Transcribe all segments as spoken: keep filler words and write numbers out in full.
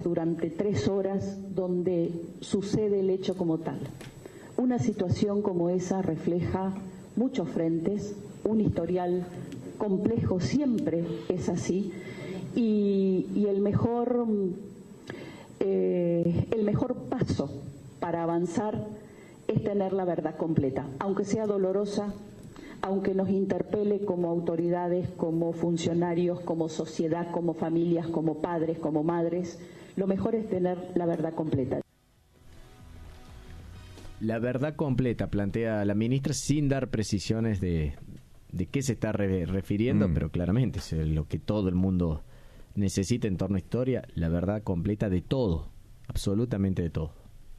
durante tres horas donde sucede el hecho como tal. Una situación como esa refleja muchos frentes, un historial complejo, siempre es así, y, y el mejor eh, el mejor paso para avanzar es tener la verdad completa, aunque sea dolorosa, aunque nos interpele como autoridades, como funcionarios, como sociedad, como familias, como padres, como madres. Lo mejor es tener la verdad completa. La verdad completa, plantea la ministra, sin dar precisiones de, de qué se está re- refiriendo, mm. pero claramente es lo que todo el mundo necesita en torno a historia, la verdad completa de todo, absolutamente de todo.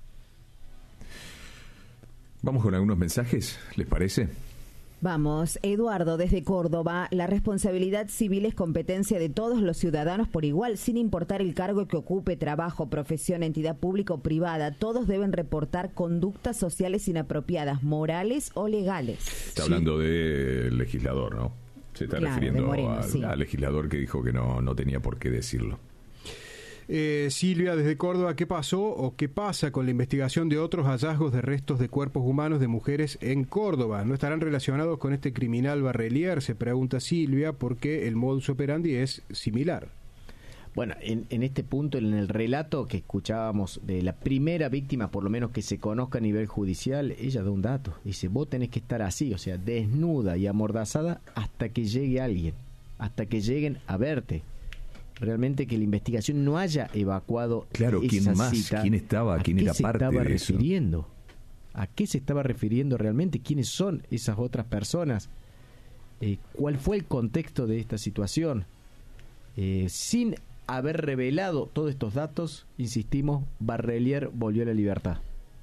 Vamos con algunos mensajes, ¿les parece? Vamos, Eduardo, desde Córdoba, la responsabilidad civil es competencia de todos los ciudadanos por igual, sin importar el cargo que ocupe, trabajo, profesión, entidad pública o privada. Todos deben reportar conductas sociales inapropiadas, morales o legales. Está sí. hablando del legislador, ¿no? Se está claro, refiriendo Moreno, al, sí. al legislador que dijo que no, no tenía por qué decirlo. Eh, Silvia, desde Córdoba, ¿qué pasó o qué pasa con la investigación de otros hallazgos de restos de cuerpos humanos de mujeres en Córdoba? ¿No estarán relacionados con este criminal Barrelier? Se pregunta Silvia, porque el modus operandi es similar. Bueno, en, en este punto, en el relato que escuchábamos de la primera víctima, por lo menos que se conozca a nivel judicial, ella da un dato. Dice, vos tenés que estar así, o sea, desnuda y amordazada hasta que llegue alguien, hasta que lleguen a verte. Realmente que la investigación no haya evacuado claro, esa ¿quién más? cita. ¿Quién estaba? ¿Quién era parte de eso? ¿A qué se estaba refiriendo? ¿A qué se estaba refiriendo realmente? ¿Quiénes son esas otras personas? Eh, ¿Cuál fue el contexto de esta situación? Eh, sin haber revelado todos estos datos, insistimos, Barrelier volvió a la libertad.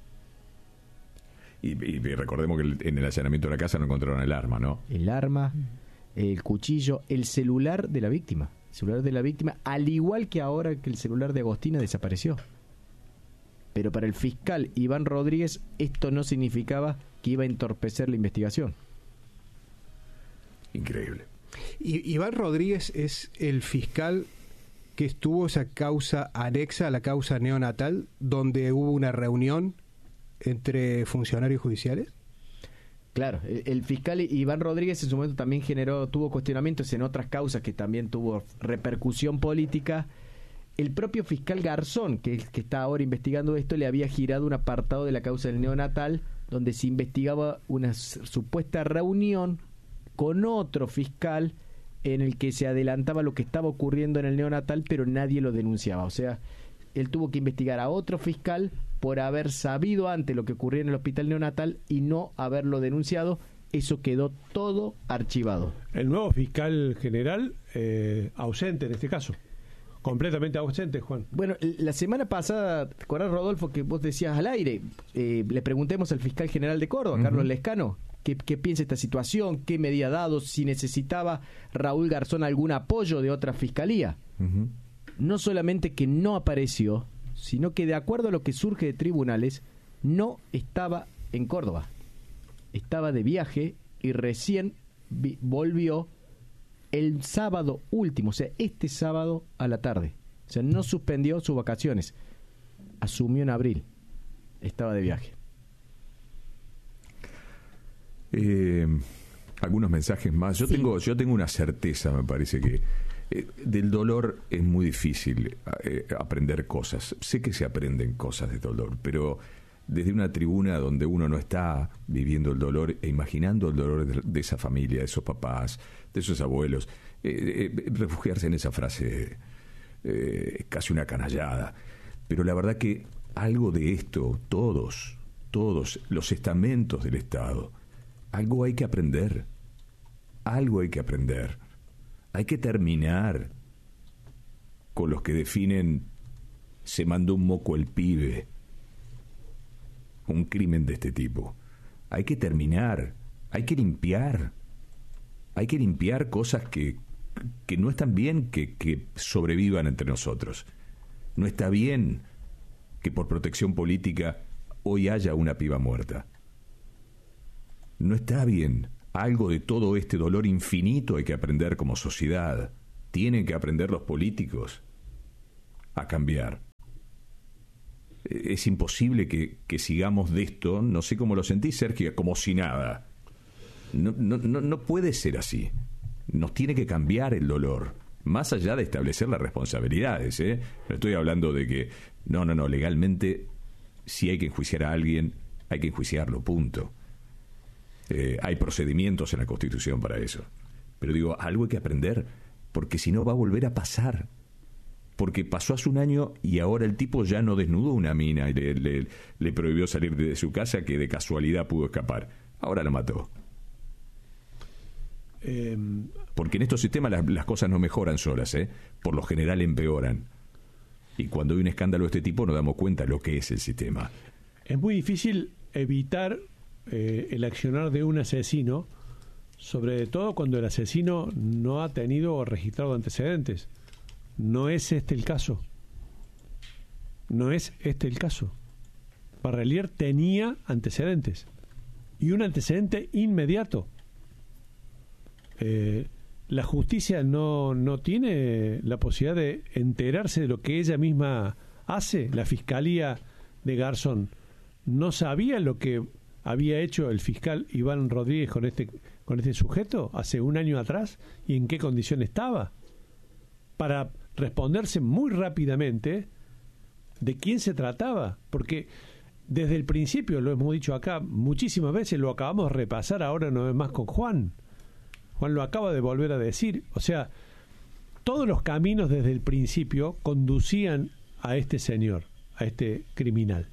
Y, y recordemos que en el allanamiento de la casa no encontraron el arma, ¿no? El arma, el cuchillo, el celular de la víctima. El celular de la víctima, al igual que ahora que el celular de Agostina desapareció. Pero para el fiscal Iván Rodríguez esto no significaba que iba a entorpecer la investigación. Increíble. Y Iván Rodríguez es el fiscal que estuvo esa causa anexa a la causa neonatal, donde hubo una reunión entre funcionarios judiciales. Claro, el, el fiscal Iván Rodríguez en su momento también generó, tuvo cuestionamientos en otras causas que también tuvo repercusión política. El propio fiscal Garzón, que, que está ahora investigando esto, le había girado un apartado de la causa del neonatal, donde se investigaba una supuesta reunión con otro fiscal en el que se adelantaba lo que estaba ocurriendo en el neonatal, pero nadie lo denunciaba. O sea, él tuvo que investigar a otro fiscal por haber sabido antes lo que ocurría en el hospital neonatal y no haberlo denunciado. Eso quedó todo archivado. El nuevo fiscal general, eh, ausente en este caso. Completamente ausente, Juan. Bueno, la semana pasada, ¿te acordás, Rodolfo, que vos decías al aire? Eh, le preguntemos al fiscal general de Córdoba, uh-huh. Carlos Lescano, qué, qué piensa esta situación, qué medida ha dado, si necesitaba Raúl Garzón algún apoyo de otra fiscalía. Uh-huh. No solamente que no apareció, sino que de acuerdo a lo que surge de tribunales, no estaba en Córdoba. Estaba de viaje y recién vi- volvió el sábado último, o sea, este sábado a la tarde. O sea, no suspendió sus vacaciones. Asumió en abril. Estaba de viaje. Eh, algunos mensajes más. Yo sí. tengo, yo tengo una certeza, me parece que eh, del dolor es muy difícil eh, aprender cosas. Sé que se aprenden cosas de dolor, pero desde una tribuna donde uno no está viviendo el dolor e imaginando el dolor de, de esa familia, de esos papás, de esos abuelos, eh, eh, refugiarse en esa frase eh, es casi una canallada. Pero la verdad que algo de esto, todos, todos los estamentos del Estado, algo hay que aprender, algo hay que aprender. Hay que terminar con los que definen se mandó un moco el pibe. Un crimen de este tipo. Hay que terminar, hay que limpiar, hay que limpiar cosas que, que no están bien que, que sobrevivan entre nosotros. No está bien que por protección política hoy haya una piba muerta. No está bien. Algo de todo este dolor infinito hay que aprender como sociedad. Tienen que aprender los políticos a cambiar. Es imposible que, que sigamos de esto, no sé cómo lo sentís, Sergio, como si nada. No, no, no, no puede ser así. Nos tiene que cambiar el dolor, más allá de establecer las responsabilidades, ¿eh? No estoy hablando de que, no, no, no, legalmente, si hay que enjuiciar a alguien, hay que enjuiciarlo, punto. Eh, hay procedimientos en la Constitución para eso. Pero digo, algo hay que aprender, porque si no va a volver a pasar. Porque pasó hace un año y ahora el tipo ya no desnudó una mina y le, le, le prohibió salir de su casa, que de casualidad pudo escapar. Ahora la mató. Eh, Porque en estos sistemas las, las cosas no mejoran solas, ¿eh? Por lo general empeoran. Y cuando hay un escándalo de este tipo nos damos cuenta de lo que es el sistema. Es muy difícil evitar eh, el accionar de un asesino, sobre todo cuando el asesino no ha tenido o registrado antecedentes. No es este el caso. No es este el caso. Barrelier tenía antecedentes. Y un antecedente inmediato. Eh, la justicia no, no tiene la posibilidad de enterarse de lo que ella misma hace. La fiscalía de Garzón no sabía lo que había hecho el fiscal Iván Rodríguez con este, con este sujeto hace un año atrás y en qué condición estaba, para responderse muy rápidamente de quién se trataba, porque desde el principio, lo hemos dicho acá muchísimas veces, lo acabamos de repasar ahora no es más con Juan. Juan lo acaba de volver a decir. O sea, todos los caminos desde el principio conducían a este señor, a este criminal.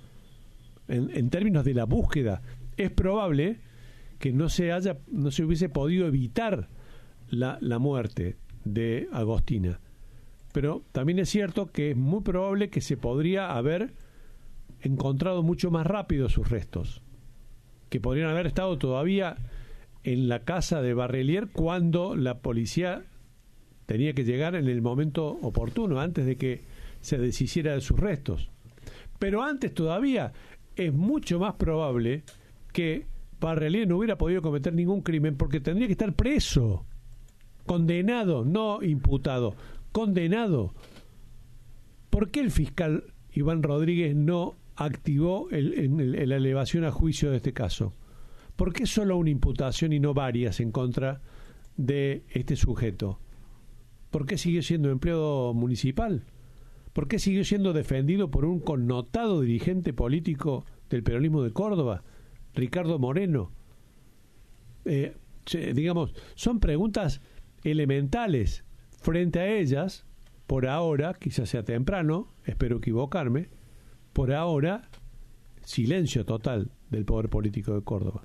En, en términos de la búsqueda, es probable que no se haya, no se hubiese podido evitar la, la muerte de Agostina. Pero también es cierto que es muy probable que se podría haber encontrado mucho más rápido sus restos, que podrían haber estado todavía en la casa de Barrelier cuando la policía tenía que llegar en el momento oportuno, antes de que se deshiciera de sus restos. Pero antes todavía es mucho más probable que Barrelier no hubiera podido cometer ningún crimen, porque tendría que estar preso, condenado, no imputado, condenado. ¿Por qué el fiscal Iván Rodríguez no activó el, el, el, la elevación a juicio de este caso? ¿Por qué solo una imputación y no varias en contra de este sujeto? ¿Por qué siguió siendo empleado municipal? ¿Por qué siguió siendo defendido por un connotado dirigente político del peronismo de Córdoba, Ricardo Moreno? Eh, digamos, son preguntas elementales. Frente a ellas, por ahora, quizás sea temprano, espero equivocarme, por ahora, silencio total del poder político de Córdoba.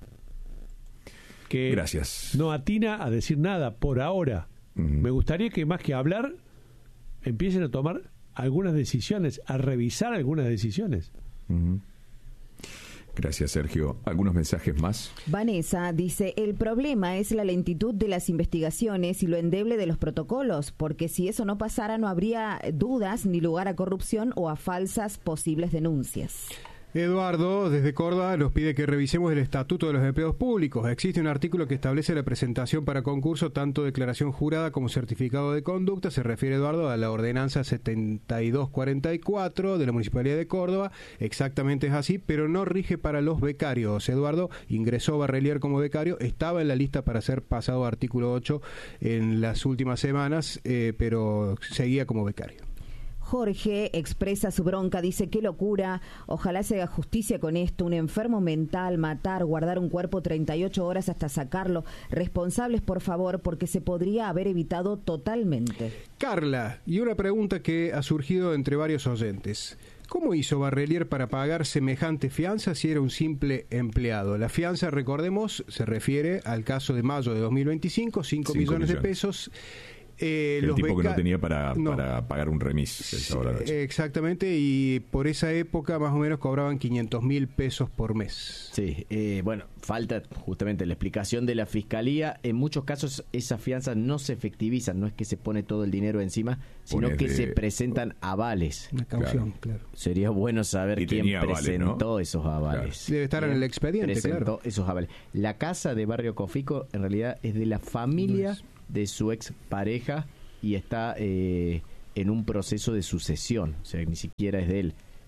Que Gracias. No atina a decir nada por ahora. Uh-huh. Me gustaría que más que hablar empiecen a tomar algunas decisiones, a revisar algunas decisiones. Uh-huh. Gracias, Sergio. ¿Algunos mensajes más? Vanessa dice, el problema es la lentitud de las investigaciones y lo endeble de los protocolos, porque si eso no pasara no habría dudas ni lugar a corrupción o a falsas posibles denuncias. Eduardo, desde Córdoba, nos pide que revisemos el Estatuto de los Empleados Públicos. Existe un artículo que establece la presentación para concurso, tanto declaración jurada como certificado de conducta. Se refiere, Eduardo, a la ordenanza setenta y dos cuarenta y cuatro de la Municipalidad de Córdoba. Exactamente es así, pero no rige para los becarios. Eduardo, ingresó Barrelier como becario, estaba en la lista para ser pasado a artículo ocho en las últimas semanas, eh, pero seguía como becario. Jorge expresa su bronca, dice, qué locura, ojalá se haga justicia con esto, un enfermo mental, matar, guardar un cuerpo treinta y ocho horas hasta sacarlo, responsables por favor, porque se podría haber evitado totalmente. Carla, y una pregunta que ha surgido entre varios oyentes. ¿Cómo hizo Barrelier para pagar semejante fianza si era un simple empleado? La fianza, recordemos, se refiere al caso de mayo de dos mil veinticinco, cinco millones de pesos. Eh, el los tipo beca... que no tenía para, no. para pagar un remis. Sí, exactamente, y por esa época más o menos cobraban quinientos mil pesos por mes. Sí, eh, bueno, falta justamente la explicación de la Fiscalía. En muchos casos esas fianzas no se efectivizan, no es que se pone todo el dinero encima, sino Pones que de... se presentan avales. Una caución, claro. claro. Sería bueno saber y quién presentó avales, ¿no? esos avales. Claro. Debe estar en el expediente, presentó claro. esos avales. La casa de Barrio Cofico en realidad es de la familia... No es... de su ex pareja y está eh, en un proceso de sucesión, o sea, ni siquiera es de él.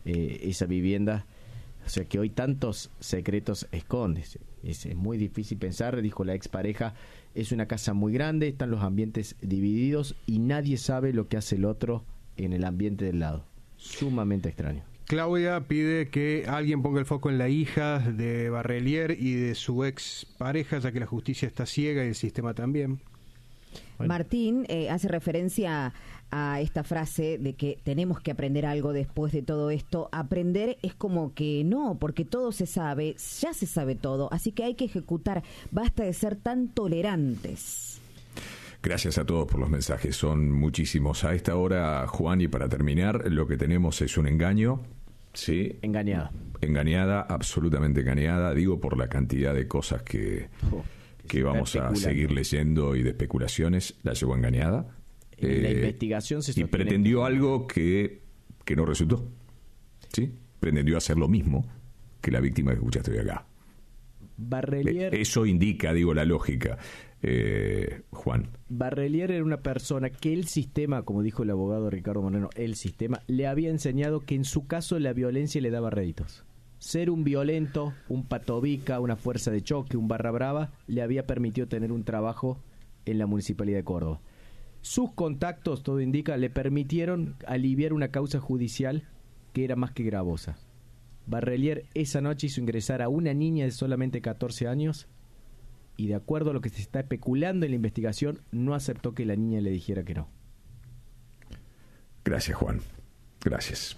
eh, esa vivienda. O sea que hoy tantos secretos escondes. Es, es muy difícil pensar, dijo la expareja, es una casa muy grande, están los ambientes divididos y nadie sabe lo que hace el otro en el ambiente del lado. Sumamente extraño. Claudia pide que alguien ponga el foco en la hija de Barrelier y de su ex pareja, ya que la justicia está ciega y el sistema también. Bueno. Martín eh, hace referencia a esta frase de que tenemos que aprender algo después de todo esto. Aprender es como que no, porque todo se sabe, ya se sabe todo, así que hay que ejecutar. Basta de ser tan tolerantes. Gracias a todos por los mensajes, son muchísimos. A esta hora, Juan, y para terminar, lo que tenemos es un engaño. Sí. Engañada. Engañada, absolutamente engañada, digo por la cantidad de cosas que... Oh. que vamos a seguir leyendo y de especulaciones, la llevó engañada. En la eh, investigación se y pretendió que... algo que, que no resultó. ¿Sí? Pretendió hacer lo mismo que la víctima que escuchaste hoy acá. Barrelier... Eso indica, digo, la lógica, eh, Juan. Barrelier era una persona que el sistema, como dijo el abogado Ricardo Moreno, el sistema le había enseñado que en su caso la violencia le daba réditos. Ser un violento, un patobica, una fuerza de choque, un barra brava, le había permitido tener un trabajo en la Municipalidad de Córdoba. Sus contactos, todo indica, le permitieron aliviar una causa judicial que era más que gravosa. Barrelier esa noche hizo ingresar a una niña de solamente catorce años y, de acuerdo a lo que se está especulando en la investigación, no aceptó que la niña le dijera que no. Gracias, Juan. Gracias.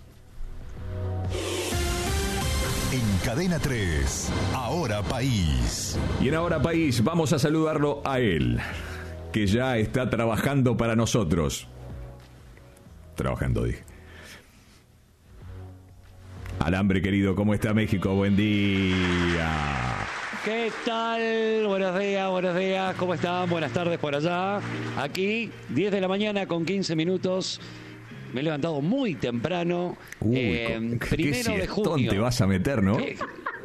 En Cadena tres, Ahora País. Y en Ahora País vamos a saludarlo a él, que ya está trabajando para nosotros. Trabajando, dije. Alambre, querido, ¿cómo está México? Buen día. ¿Qué tal? Buenos días, buenos días. ¿Cómo están? Buenas tardes por allá. Aquí, diez de la mañana con quince minutos. Me he levantado muy temprano. Uy, eh, primero de junio. Te vas a meter, ¿no? Eh,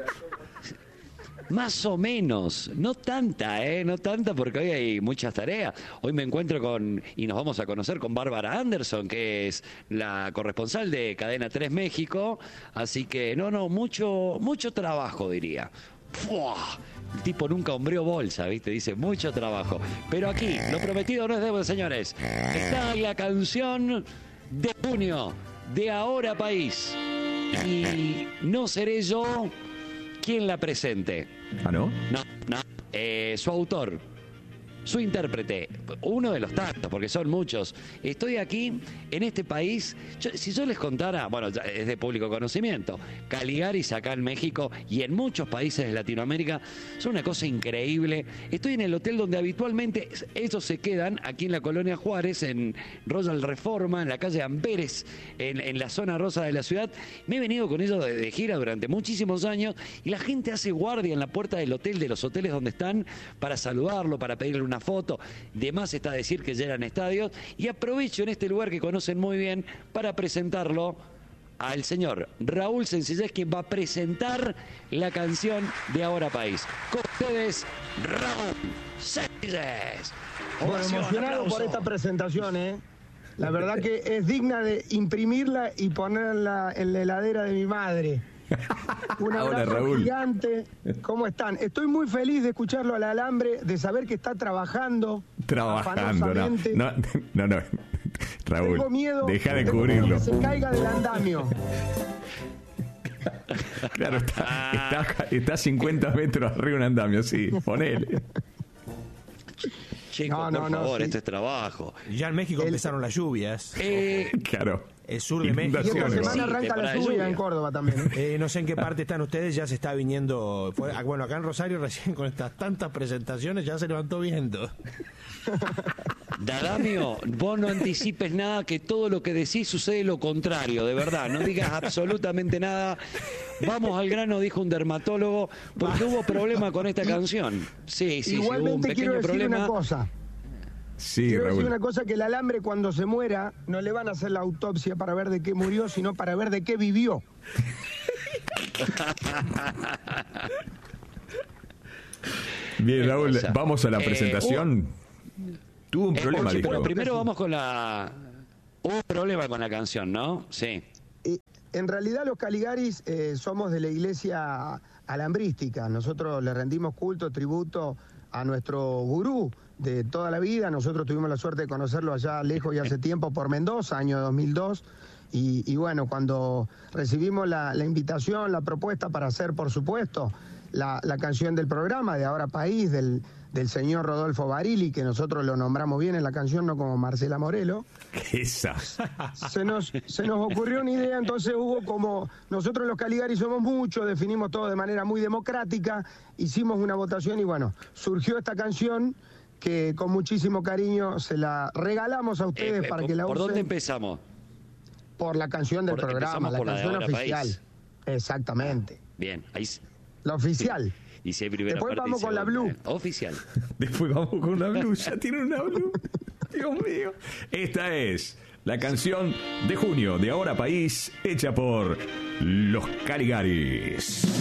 más o menos. No tanta, ¿eh? No tanta porque hoy hay muchas tareas. Hoy me encuentro con, y nos vamos a conocer con Bárbara Anderson, que es la corresponsal de Cadena tres México. Así que, no, no, mucho, mucho trabajo, diría. ¡Fua! El tipo nunca hombreó bolsa, ¿viste? Dice, mucho trabajo. Pero aquí, lo prometido no es deuda, señores. Está la canción de junio, de Ahora País. Y no seré yo quien la presente. ¿Ah, no? No, no. Eh, su autor, su intérprete, uno de los tantos, porque son muchos. Estoy aquí, en este país. Yo, si yo les contara, bueno, ya es de público conocimiento, Caligaris acá en México y en muchos países de Latinoamérica son una cosa increíble. Estoy en el hotel donde habitualmente ellos se quedan, aquí en la Colonia Juárez, en Royal Reforma, en la calle Amberes, en, en la zona rosa de la ciudad. Me he venido con ellos de, de gira durante muchísimos años y la gente hace guardia en la puerta del hotel, de los hoteles donde están, para saludarlo, para pedirle una foto. De más está decir que llenan estadios, y aprovecho en este lugar que conocen muy bien para presentarlo al señor Raúl Sencillez, quien va a presentar la canción de Ahora País. Con ustedes, Raúl Sencillez. Bueno, emocionado por esta presentación, ¿eh? La verdad que es digna de imprimirla y ponerla en la heladera de mi madre. Un abrazo Hola, Raúl. Gigante. ¿Cómo están? Estoy muy feliz de escucharlo al Alambre, de saber que está trabajando. Trabajando, no, no, no, no. Raúl, tengo miedo, deja de tengo cubrirlo. miedo que se caiga del andamio. Claro, está, está, está a cincuenta metros arriba un andamio, sí, ponele. Chicos, No, no, por no, favor, sí. este es trabajo. Ya en México El- empezaron las lluvias. Eh, Claro. El sur de México. Y esta Inundaciones. semana Sí, arranca la temporada de lluvia lluvia. en Córdoba también, ¿eh? Eh, no sé en qué parte están ustedes, ya se está viniendo. fue- ah, Bueno, acá en Rosario recién con estas tantas presentaciones ya se levantó viento. Dadamio, vos no anticipes nada, que todo lo que decís sucede lo contrario, de verdad. No digas absolutamente nada. Vamos al grano, dijo un dermatólogo, porque hubo problema con esta canción. Sí, sí, sí, hubo un Igualmente pequeño quiero decir problema. una cosa. Sí, Quiero decir Raúl. una cosa, que el alambre cuando se muera no le van a hacer la autopsia para ver de qué murió, sino para ver de qué vivió. Bien, Raúl, cosa. vamos a la Eh, presentación. Tuvo un Eh, problema, Ochi, dijo. pero primero vamos con la... Hubo un problema con la canción, ¿no? Sí. Eh, En realidad los Caligaris eh, somos de la iglesia alambrística. Nosotros le rendimos culto, tributo a nuestro gurú de toda la vida. Nosotros tuvimos la suerte de conocerlo allá lejos y hace tiempo por Mendoza, año dos mil dos. Y, y bueno, cuando recibimos la, la invitación, la propuesta para hacer, por supuesto, la, la canción del programa de Ahora País, del, del señor Rodolfo Barili, que nosotros lo nombramos bien en la canción, no como Marcela Morelo. Esa. Se nos, se nos ocurrió una idea, entonces hubo como, nosotros los Caligaris somos muchos, definimos todo de manera muy democrática, hicimos una votación y bueno, surgió esta canción que con muchísimo cariño se la regalamos a ustedes eh, para por, que la usen. ¿Por dónde empezamos? Por la canción del por, programa, la por canción la de oficial. País. Exactamente. Bien, ahí. La oficial. Sí. Y si hay primera Después parte vamos con la Blue. Oficial. Después vamos con la Blue. Ya tiene una Blue. Dios mío. Esta es la canción de junio de Ahora País, hecha por los Caligaris.